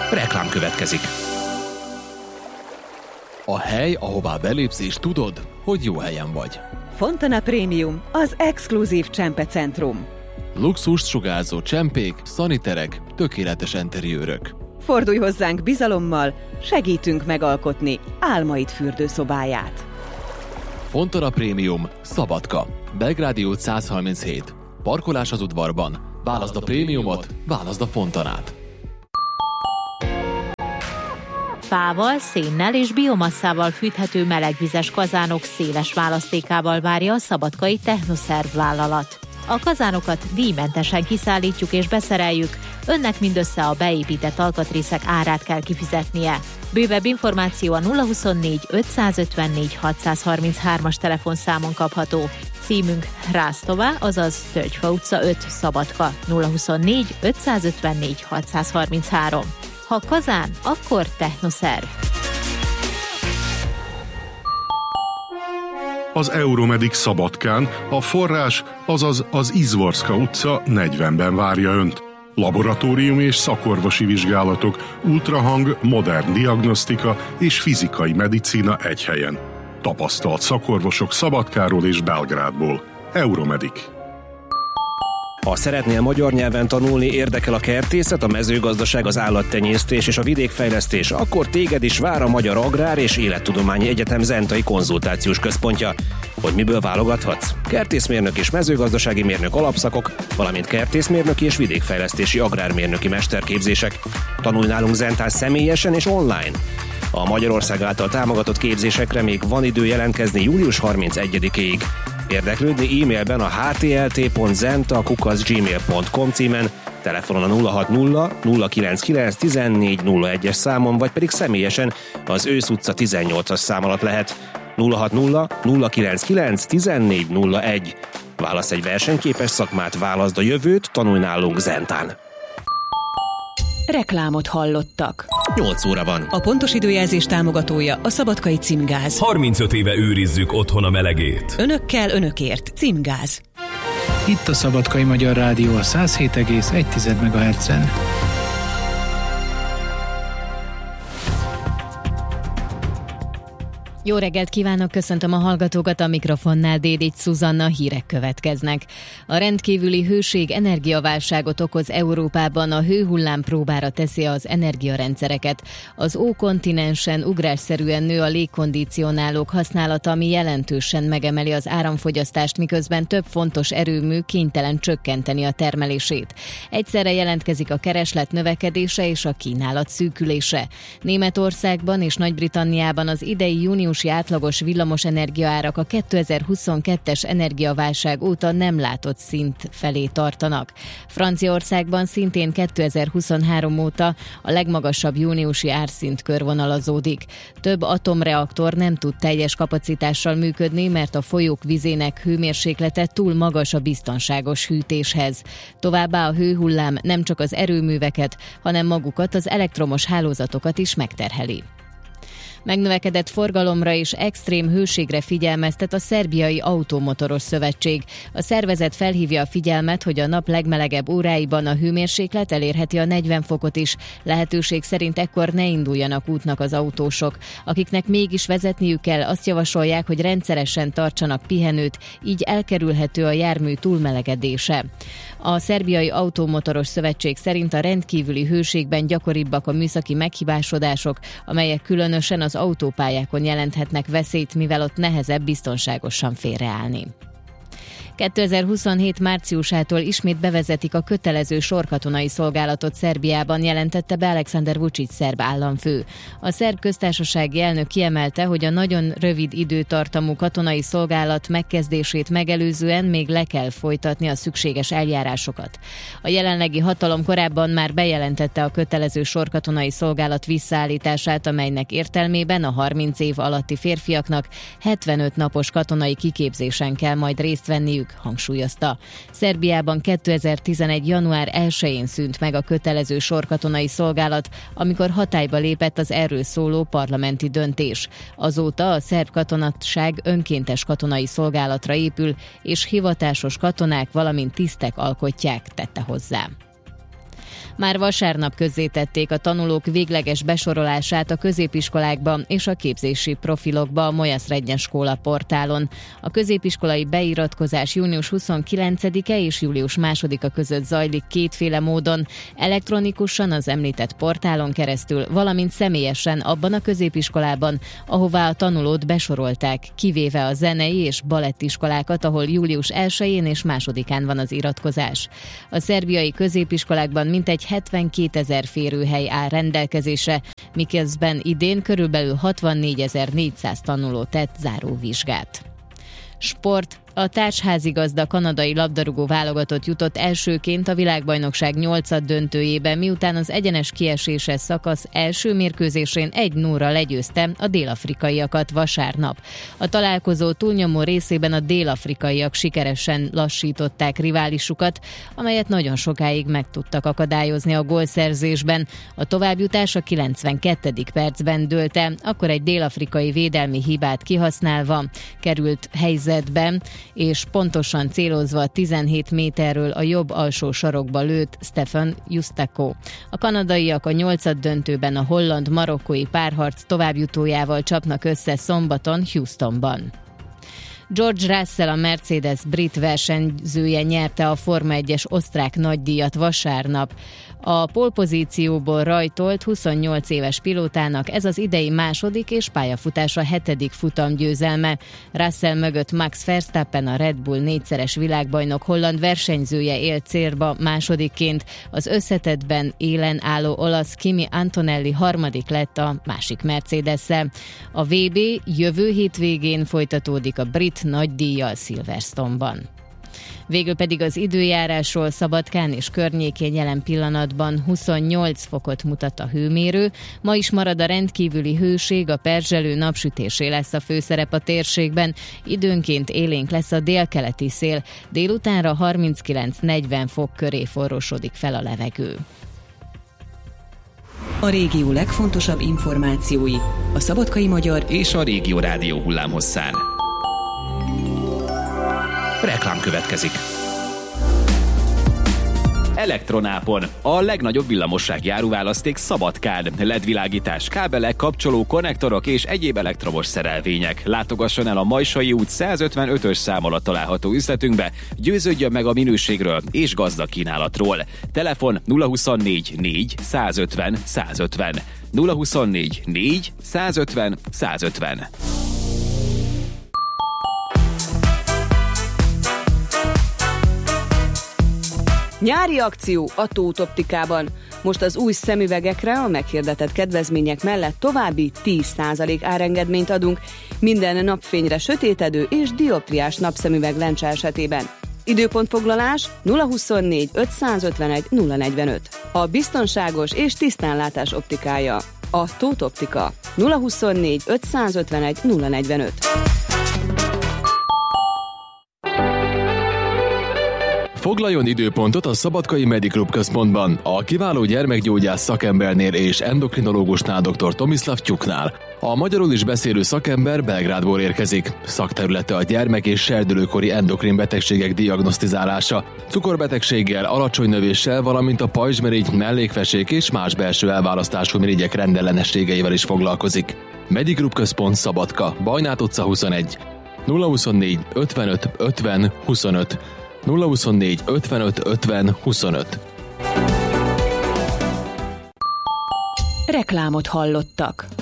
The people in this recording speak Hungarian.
Reklám következik. A hely, ahová belépsz és tudod, hogy jó helyen vagy. Fontana Premium, az exkluzív csempecentrum. Luxust sugárzó csempék, szaniterek, tökéletes enteriőrök. Fordulj hozzánk bizalommal, segítünk megalkotni álmaid fürdőszobáját. Fontana Premium, Szabadka, Belgrádi út 137. Parkolás az udvarban. Válaszd a prémiumot, válaszd a Fontanát. Fával, szénnel és biomasszával fűthető melegvizes kazánok széles választékával várja a szabadkai Technoserv vállalat. A kazánokat díjmentesen kiszállítjuk és beszereljük, önnek mindössze a beépített alkatrészek árát kell kifizetnie. Bővebb információ a 024 554 633-as telefonszámon kapható. Címünk Rásztová, azaz Tölgyfa utca 5, Szabadka, 024 554 633. Ha kazán, akkor Technoserv. Az Euromedic Szabadkán a forrás, azaz az Izvorska utca 40-ben várja Önt. Laboratórium és szakorvosi vizsgálatok, ultrahang, modern diagnosztika és fizikai medicína egy helyen. Tapasztalt szakorvosok Szabadkáról és Belgrádból. Euromedic. Ha szeretnél magyar nyelven tanulni, érdekel a kertészet, a mezőgazdaság, az állattenyésztés és a vidékfejlesztés, akkor téged is vár a Magyar Agrár és Élettudományi Egyetem Zentai Konzultációs Központja. Hogy miből válogathatsz? Kertészmérnök és mezőgazdasági mérnök alapszakok, valamint kertészmérnöki és vidékfejlesztési agrármérnöki mesterképzések. Tanulj nálunk Zentán személyesen és online. A Magyarország által támogatott képzésekre még van idő jelentkezni július 31-ig. Érdeklődni e-mailben a htlt.zenta@gmail.com címen, telefonon a 060 099 1401-es számon, vagy pedig személyesen az Ősz utca 18-as szám alatt lehet. 060 099 1401. Válasz egy versenyképes szakmát, válaszd a jövőt, tanulj nálunk Zentán. Reklámot hallottak. 8 óra van. A pontos időjelzés támogatója a Szabadkai Címgáz. 35 éve őrizzük otthon a melegét. Önökkel, önökért. Címgáz. Itt a Szabadkai Magyar Rádió a 107,1 MHz-en. Jó reggelt kívánok, köszöntöm a hallgatókat, a mikrofonnál Dédics Szuzanna, hírek következnek. A rendkívüli hőség energiaválságot okoz Európában, a hőhullám próbára teszi az energiarendszereket. Az ókontinensen ugrásszerűen nő a légkondicionálók használata, ami jelentősen megemeli az áramfogyasztást, miközben több fontos erőmű kénytelen csökkenteni a termelését. Egyszerre jelentkezik a kereslet növekedése és a kínálat szűkülése. Németországban és Nagy-Britanniában az idei júniusi átlagos villamosenergia árak a 2022-es energiaválság óta nem látott szint felé tartanak. Franciaországban szintén 2023 óta a legmagasabb júniusi árszint körvonalazódik. Több atomreaktor nem tud teljes kapacitással működni, mert a folyók vizének hőmérséklete túl magas a biztonságos hűtéshez. Továbbá a hőhullám nem csak az erőműveket, hanem magukat, az elektromos hálózatokat is megterheli. Megnövekedett forgalomra és extrém hőségre figyelmeztet a Szerbiai Automotoros Szövetség. A szervezet felhívja a figyelmet, hogy a nap legmelegebb óráiban a hőmérséklet elérheti a 40 fokot is. Lehetőség szerint ekkor ne induljanak útnak az autósok. Akiknek mégis vezetniük kell, azt javasolják, hogy rendszeresen tartsanak pihenőt, így elkerülhető a jármű túlmelegedése. A Szerbiai Automotoros Szövetség szerint a rendkívüli hőségben gyakoribbak a műszaki meghibásodások, amelyek különösen az autópályákon jelenthetnek veszélyt, mivel ott nehezebb biztonságosan félreállni. 2027 márciusától ismét bevezetik a kötelező sorkatonai szolgálatot Szerbiában, jelentette be Aleksandar Vučić szerb államfő. A szerb köztársasági elnök kiemelte, hogy a nagyon rövid időtartamú katonai szolgálat megkezdését megelőzően még le kell folytatni a szükséges eljárásokat. A jelenlegi hatalom korábban már bejelentette a kötelező sorkatonai szolgálat visszaállítását, amelynek értelmében a 30 év alatti férfiaknak 75 napos katonai kiképzésen kell majd részt venniük, hangsúlyozta. Szerbiában 2011. január 1-én szűnt meg a kötelező sorkatonai szolgálat, amikor hatályba lépett az erről szóló parlamenti döntés. Azóta a szerb katonasság önkéntes katonai szolgálatra épül, és hivatásos katonák, valamint tisztek alkotják, tette hozzá. Már vasárnap közzétették a tanulók végleges besorolását a középiskolákba és a képzési profilokba a Molyas-Rednye Skóla portálon. A középiskolai beiratkozás június 29-e és július 2-a között zajlik kétféle módon, elektronikusan az említett portálon keresztül, valamint személyesen abban a középiskolában, ahová a tanulót besorolták, kivéve a zenei és balettiskolákat, ahol július 1-én és 2-án van az iratkozás. A szerbiai középiskolákban mintegy 72 000 férőhely áll rendelkezésre, miközben idén körülbelül 64 400 tanuló tett záróvizsgát. Sport. A társházigazda kanadai labdarúgó válogatott jutott elsőként a világbajnokság 8. döntőjébe, miután az egyenes kieséses szakasz első mérkőzésén 1-0-ra legyőzte a dél-afrikaiakat vasárnap. A találkozó túlnyomó részében a dél-afrikaiak sikeresen lassították riválisukat, amelyet nagyon sokáig meg tudtak akadályozni a gólszerzésben. A továbbjutás a 92. percben dőlt el, akkor egy dél-afrikai védelmi hibát kihasználva került helyzetbe, és pontosan célozva 17 méterről a jobb alsó sarokba lőtt Stefan Justako. A kanadaiak a 8. döntőben a holland-marokkói párharc továbbjutójával csapnak össze szombaton Houstonban. George Russell, a Mercedes brit versenyzője nyerte a Forma 1-es osztrák nagydíjat vasárnap. A pole-pozícióból rajtolt 28 éves pilótának ez az idei második és pályafutása 7. futamgyőzelme. Russell mögött Max Verstappen, a Red Bull 4-szeres világbajnok holland versenyzője élt célba másodikként. Az összetettben élen álló olasz Kimi Antonelli harmadik lett a másik Mercedes-szel. A VB jövő hétvégén folytatódik a brit nagydíjjal Silverstone-ban. Végül pedig az időjárásról: Szabadkán és környékén jelen pillanatban 28 fokot mutat a hőmérő. Ma is marad a rendkívüli hőség, a perzselő napsütésé lesz a főszerep a térségben. Időnként élénk lesz a délkeleti szél, délutánra 39-40 fok köré forrósodik fel a levegő. A régió legfontosabb információi a Szabadkai Magyar és a Régió Rádió hullámhosszán. Reklám következik. Elektronápon a legnagyobb villamossági áruválaszték Szabadkán. LED-világítás, kábelek, kapcsoló, konnektorok és egyéb elektromos szerelvények. Látogasson el a Majsai út 155-ös szám alatt található üzletünkbe, győződjön meg a minőségről és gazdag kínálatról. Telefon 024 4 150 150. 024 4 150 150. Nyári akció a Tóth Optikában. Most az új szemüvegekre a meghirdetett kedvezmények mellett további 10% árengedményt adunk minden napfényre sötétedő és dioptriás napszemüveg lencse esetében. Időpontfoglalás 024 551 045. A biztonságos és tisztánlátás optikája. A Tóth Optika. 024 551 045. Foglaljon időpontot a Szabadkai Mediklub központban, a kiváló gyermekgyógyász szakembernél és endokrinológusnál dr. Tomislav Tyuknál. A magyarul is beszélő szakember Belgrádból érkezik. Szakterülete a gyermek- és serdülőkori endokrin betegségek diagnosztizálása, cukorbetegséggel, alacsony növéssel, valamint a pajzsmirigy, mellékfesék és más belső elválasztású mirigyek rendellenességeivel is foglalkozik. Mediklub központ Szabadka, Bajnát utca 21. 024 55 50 25. 024 55 50 25. Reklámot hallottak.